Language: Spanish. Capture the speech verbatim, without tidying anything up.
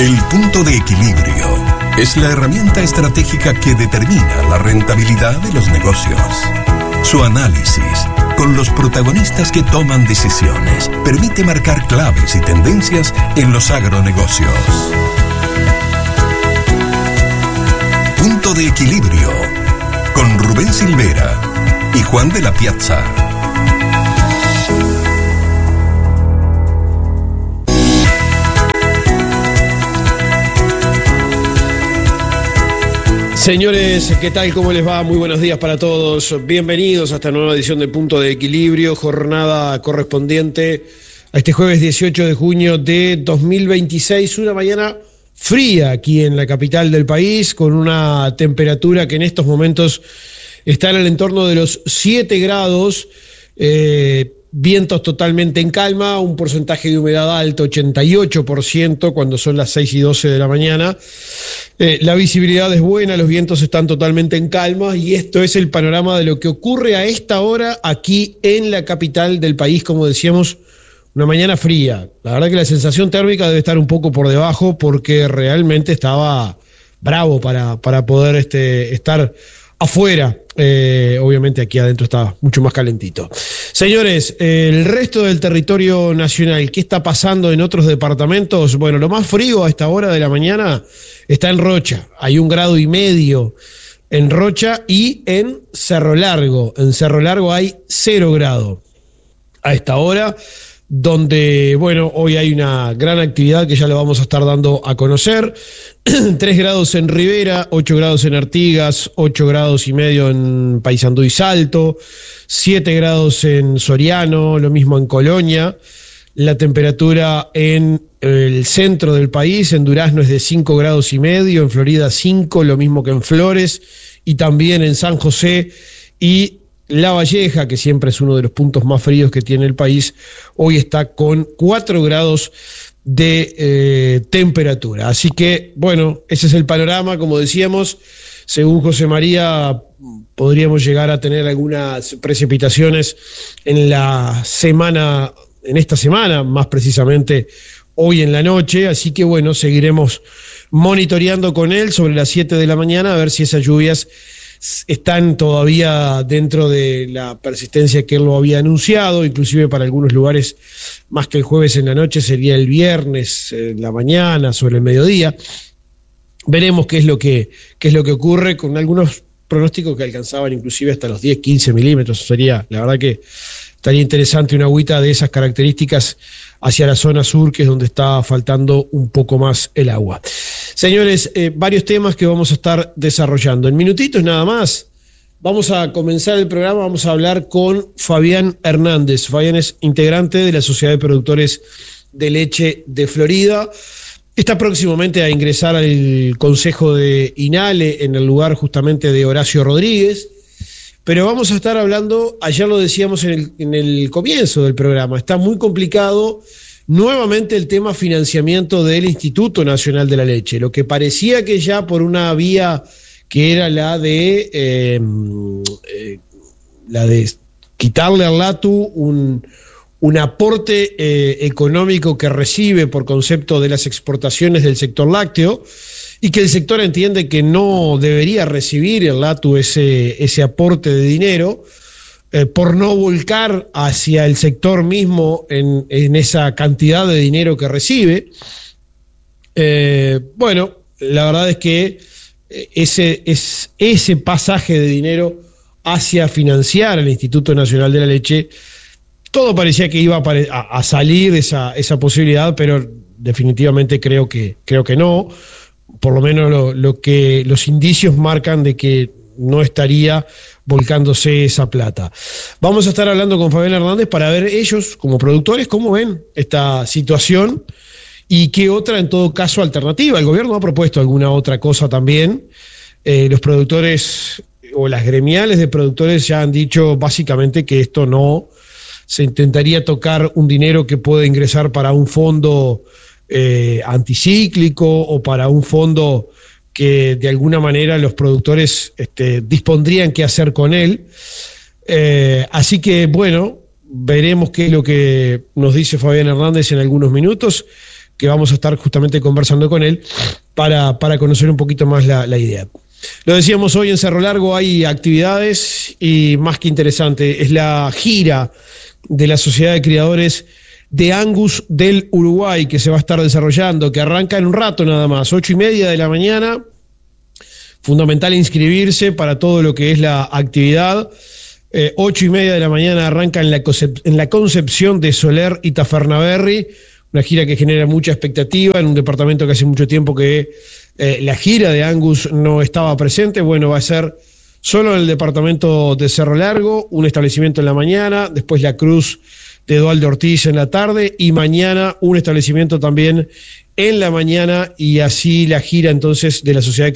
El punto de equilibrio es la herramienta estratégica que determina la rentabilidad de los negocios. Su análisis, con los protagonistas que toman decisiones, permite marcar claves y tendencias en los agronegocios. Punto de equilibrio, con Rubén Silvera y Juan de la Piazza. Señores, ¿qué tal? ¿Cómo les va? Muy buenos días para todos. Bienvenidos a esta nueva edición de Punto de Equilibrio, jornada correspondiente a este jueves dieciocho de junio de dos mil veintiséis, una mañana fría aquí en la capital del país, con una temperatura que en estos momentos está en el entorno de los siete grados, eh, vientos totalmente en calma, un porcentaje de humedad alto, ochenta y ocho por ciento cuando son las seis y doce de la mañana. Eh, la visibilidad es buena, los vientos están totalmente en calma y esto es el panorama de lo que ocurre a esta hora aquí en la capital del país, como decíamos, una mañana fría. La verdad que la sensación térmica debe estar un poco por debajo porque realmente estaba bravo para, para poder este, estar afuera. Eh, obviamente aquí adentro está mucho más calentito. Señores, eh, el resto del territorio nacional, ¿qué está pasando en otros departamentos? Bueno, lo más frío a esta hora de la mañana está en Rocha, hay un grado y medio en Rocha y en Cerro Largo. En Cerro Largo hay cero grado a esta hora, donde, bueno, hoy hay una gran actividad que ya le vamos a estar dando a conocer. tres grados en Rivera, ocho grados en Artigas, ocho grados y medio en Paysandú y Salto, siete grados en Soriano, lo mismo en Colonia. La temperatura en el centro del país, en Durazno, es de cinco grados y medio, en Florida cinco, lo mismo que en Flores, y también en San José y La Valleja, que siempre es uno de los puntos más fríos que tiene el país, hoy está con cuatro grados de eh, temperatura. Así que, bueno, ese es el panorama, como decíamos. Según José María, podríamos llegar a tener algunas precipitaciones en la semana, en esta semana, más precisamente hoy en la noche, así que bueno, seguiremos monitoreando con él sobre las siete de la mañana a ver si esas lluvias están todavía dentro de la persistencia que él lo había anunciado, inclusive para algunos lugares más que el jueves en la noche sería el viernes en la mañana, sobre el mediodía. Veremos qué es lo que, qué es lo que ocurre con algunos pronósticos que alcanzaban inclusive hasta los diez, quince milímetros. Sería, la verdad que estaría interesante una agüita de esas características hacia la zona sur, que es donde está faltando un poco más el agua. Señores, eh, varios temas que vamos a estar desarrollando. En minutitos nada más, vamos a comenzar el programa, vamos a hablar con Fabián Hernández. Fabián es integrante de la Sociedad de Productores de Leche de Florida. Está próximamente a ingresar al Consejo de INALE en el lugar justamente de Horacio Rodríguez. Pero vamos a estar hablando, ayer lo decíamos en el, en el comienzo del programa, está muy complicado nuevamente el tema financiamiento del Instituto Nacional de la Leche. Lo que parecía que ya por una vía que era la de eh, eh, la de quitarle al LATU un, un aporte eh, económico que recibe por concepto de las exportaciones del sector lácteo, y que el sector entiende que no debería recibir el LATU ese, ese aporte de dinero, eh, por no volcar hacia el sector mismo en, en esa cantidad de dinero que recibe. Eh, bueno, la verdad es que ese, es, ese pasaje de dinero hacia financiar al Instituto Nacional de la Leche, todo parecía que iba a, a salir esa, esa posibilidad, pero definitivamente creo que, creo que no. Por lo menos lo, lo que los indicios marcan de que no estaría volcándose esa plata. Vamos a estar hablando con Fabián Hernández para ver ellos, como productores, cómo ven esta situación y qué otra, en todo caso, alternativa. El gobierno ha propuesto alguna otra cosa también. Eh, los productores o las gremiales de productores ya han dicho básicamente que esto no se intentaría tocar un dinero que puede ingresar para un fondo Eh, anticíclico o para un fondo que de alguna manera los productores este, dispondrían qué hacer con él. Eh, así que bueno, veremos qué es lo que nos dice Fabián Hernández en algunos minutos. que vamos a estar justamente conversando con él para, para conocer un poquito más la, la idea. Lo decíamos, hoy en Cerro Largo hay actividades y más que interesante es la gira de la Sociedad de Criadores de Angus del Uruguay, que se va a estar desarrollando, que arranca en un rato nada más, ocho y media de la mañana. Fundamental inscribirse para todo lo que es la actividad. Eh, ocho y media de la mañana arranca en la, en la Concepción de Soler y Tafernaberry, una gira que genera mucha expectativa en un departamento que hace mucho tiempo que eh, la gira de Angus no estaba presente. Bueno, va a ser solo en el departamento de Cerro Largo, un establecimiento en la mañana, después la Cruz de Eduardo Ortiz en la tarde y mañana un establecimiento también en la mañana, y así la gira entonces de la Sociedad